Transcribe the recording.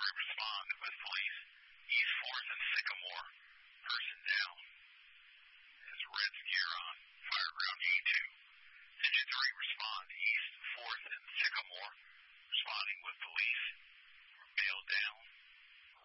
3 respond with police. East 4th and Sycamore. Person down. Has red gear on. Fire ground E2. Engine 3 respond. East 4th and Sycamore. Responding with police.